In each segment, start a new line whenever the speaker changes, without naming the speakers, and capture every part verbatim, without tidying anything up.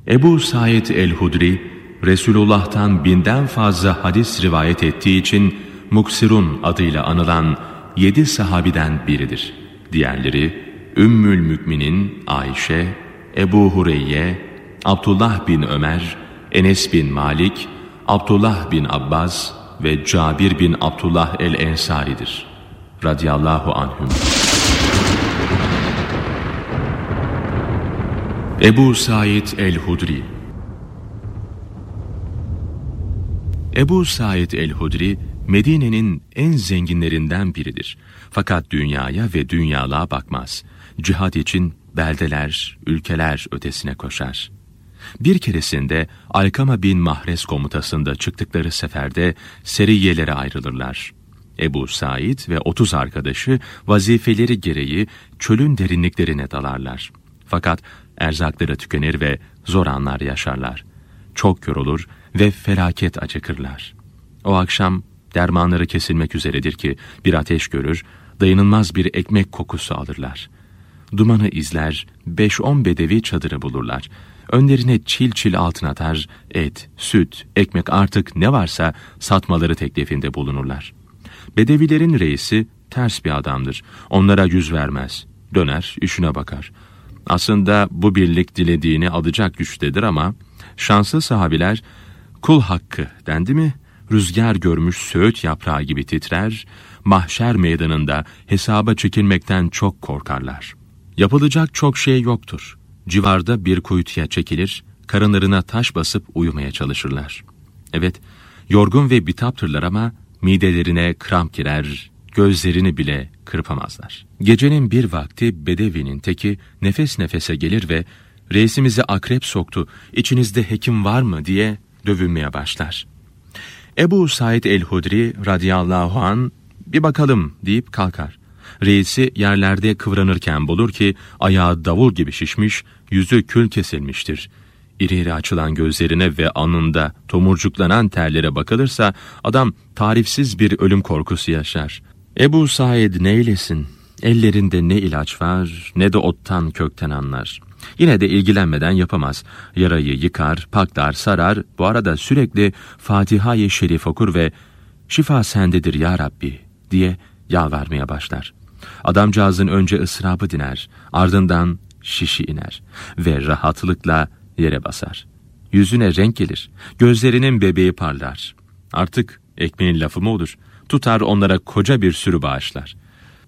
Ebu Said el-Hudri, Resulullah'tan binden fazla hadis rivayet ettiği için Muksirun adıyla anılan yedi sahabiden biridir. Diğerleri Ümmül Müminin Ayşe, Ebu Hureyye, Abdullah bin Ömer, Enes bin Malik, Abdullah bin Abbas ve Cabir bin Abdullah el-Ensari'dir. Radiyallahu anhüm. Ebu Said el-Hudri. Ebu Said el-Hudri, Medine'nin en zenginlerinden biridir. Fakat dünyaya ve dünyalığa bakmaz. Cihad için beldeler, ülkeler ötesine koşar. Bir keresinde Alkama bin Mahres komutasında çıktıkları seferde seriyelere ayrılırlar. Ebu Said ve otuz arkadaşı vazifeleri gereği çölün derinliklerine dalarlar. Fakat erzakları tükenir ve zor anlar yaşarlar. Çok yorulur ve felaket acıkırlar. O akşam dermanları kesilmek üzeredir ki bir ateş görür, dayanılmaz bir ekmek kokusu alırlar. Dumanı izler, beş on bedevi çadırı bulurlar. Önlerine çil çil altın atar, et, süt, ekmek artık ne varsa satmaları teklifinde bulunurlar. Bedevilerin reisi ters bir adamdır. Onlara yüz vermez. Döner, işine bakar. Aslında bu birlik dilediğini alacak güçtedir ama şanslı sahabiler kul hakkı dendi mi rüzgar görmüş söğüt yaprağı gibi titrer, mahşer meydanında hesaba çekilmekten çok korkarlar. Yapılacak çok şey yoktur. Civarda bir kuytuya çekilir, karınlarına taş basıp uyumaya çalışırlar. Evet, yorgun ve bitaptırlar ama midelerine kramp girer, gözlerini bile kırpamazlar. Gecenin bir vakti bedevinin teki nefes nefese gelir ve reisimize akrep soktu, içinizde hekim var mı diye dövünmeye başlar. Ebu Said el-Hudri radıyallahu an bir bakalım deyip kalkar. Reisi yerlerde kıvranırken bulur ki ayağı davul gibi şişmiş, yüzü kül kesilmiştir. İri iri açılan gözlerine ve alnında tomurcuklanan terlere bakılırsa adam tarifsiz bir ölüm korkusu yaşar. Ebu Said neylesin? Ellerinde ne ilaç var ne de ottan kökten anlar. Yine de ilgilenmeden yapamaz. Yarayı yıkar, paklar, sarar, bu arada sürekli Fatiha-i Şerif okur ve "Şifa sendedir ya Rabbi" diye yalvarmaya başlar. Adamcağızın önce ıstırabı diner, ardından şişi iner ve rahatlıkla yere basar. Yüzüne renk gelir, gözlerinin bebeği parlar. Artık ekmeğin lafı mı olur? Tutar onlara koca bir sürü bağışlar.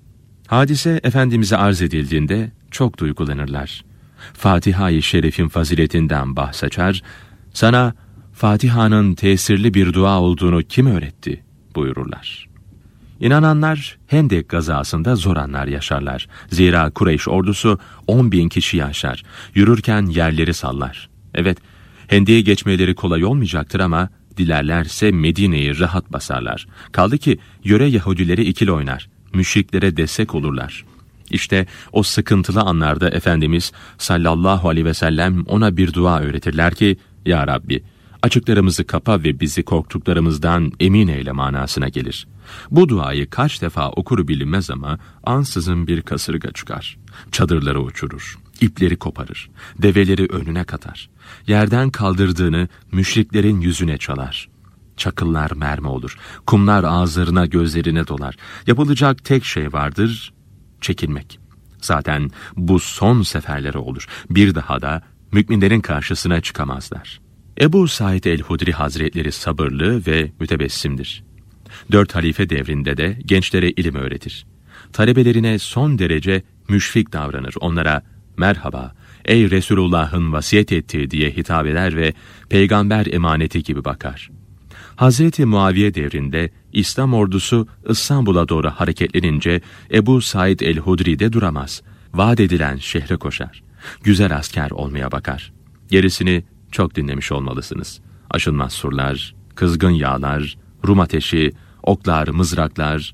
Hadise Efendimiz'e arz edildiğinde çok duygulanırlar. Fatiha-i Şerif'in faziletinden bahseder, "Sana Fatiha'nın tesirli bir dua olduğunu kim öğretti?" buyururlar. İnananlar Hendek gazasında zor anlar yaşarlar. Zira Kureyş ordusu on bin kişi aşar. Yürürken yerleri sallar. Evet, Hendek'e geçmeleri kolay olmayacaktır ama dilerlerse Medine'yi rahat basarlar. Kaldı ki yöre Yahudileri ikili oynar. Müşriklere destek olurlar. İşte o sıkıntılı anlarda Efendimiz sallallahu aleyhi ve sellem ona bir dua öğretirler ki, "Ya Rabbi, açıklarımızı kapa ve bizi korktuklarımızdan emin eyle" manasına gelir. Bu duayı kaç defa okur bilinmez ama ansızın bir kasırga çıkar. Çadırları uçurur, ipleri koparır, develeri önüne katar. Yerden kaldırdığını müşriklerin yüzüne çalar. Çakıllar mermi olur, kumlar ağızlarına gözlerine dolar. Yapılacak tek şey vardır, çekilmek. Zaten bu son seferleri olur. Bir daha da müminlerin karşısına çıkamazlar. Ebu Said el-Hudri Hazretleri sabırlı ve mütebessimdir. Dört halife devrinde de gençlere ilim öğretir. Talebelerine son derece müşfik davranır. Onlara "Merhaba, ey Resulullah'ın vasiyet ettiği" diye hitap eder ve peygamber emaneti gibi bakar. Hazreti Muaviye devrinde İslam ordusu İstanbul'a doğru hareketlenince Ebu Said el-Hudri de duramaz. Vaat edilen şehre koşar. Güzel asker olmaya bakar. Gerisini çok dinlemiş olmalısınız. Aşılmaz surlar, kızgın yağlar, Rum ateşi, oklar, mızraklar.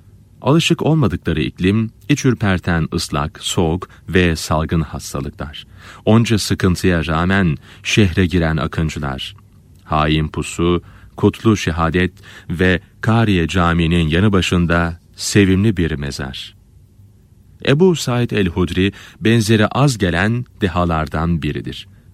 Alışık olmadıkları iklim, iç ürperten ıslak, soğuk ve salgın hastalıklar. Onca sıkıntıya rağmen şehre giren akıncılar. Hain pusu, kutlu şehadet ve Kariye Camii'nin yanı başında sevimli bir mezar. Ebu Said el-Hudri benzeri az gelen dehalardan biridir.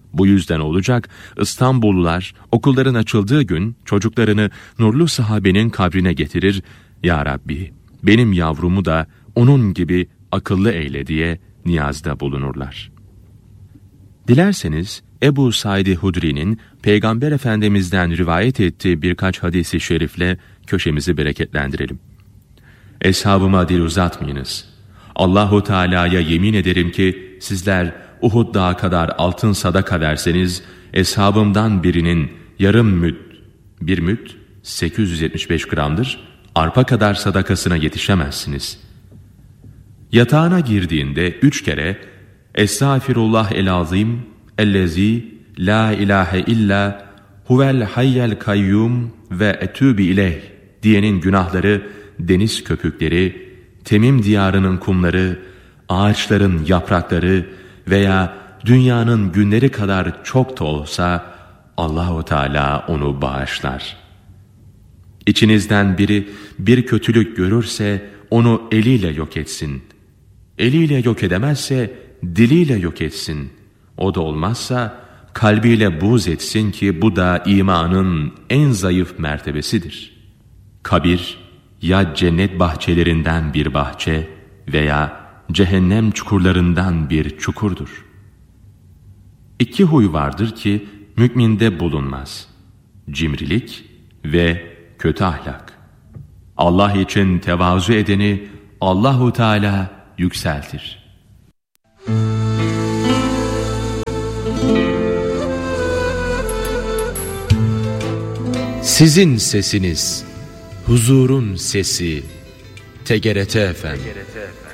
Bu yüzden olacak, İstanbullular okulların açıldığı gün çocuklarını nurlu sahabenin kabrine getirir, "Ya Rabbi, benim yavrumu da onun gibi akıllı eyle" diye niyazda bulunurlar. Dilerseniz Ebu Said Hudri'nin Peygamber Efendimiz'den rivayet ettiği birkaç hadisi şerifle köşemizi bereketlendirelim. "Eshabıma dil uzatmayınız. Allahu Teala'ya yemin ederim ki sizler Uhud dağı kadar altın sadaka verseniz, eshabımdan birinin yarım müd, bir müd sekiz yüz yetmiş beş gramdır, arpa kadar sadakasına yetişemezsiniz. Yatağına girdiğinde üç kere Estağfirullah el-azim ellezî la ilahe illa huvel hayyel kayyum ve etûbü ileyh diyenin günahları, deniz köpükleri, Temim diyarının kumları, ağaçların yaprakları veya dünyanın günleri kadar çok da olsa Allahu Teala onu bağışlar. İçinizden biri bir kötülük görürse onu eliyle yok etsin. Eliyle yok edemezse diliyle yok etsin. O da olmazsa kalbiyle buğz etsin ki bu da imanın en zayıf mertebesidir. Kabir ya cennet bahçelerinden bir bahçe veya cehennem çukurlarından bir çukurdur. İki huy vardır ki müminde bulunmaz: cimrilik ve kötü ahlak. Allah için tevazu edeni Allahu Teala yükseltir.
Sizin sesiniz, huzurun sesi, T G R T Efendim.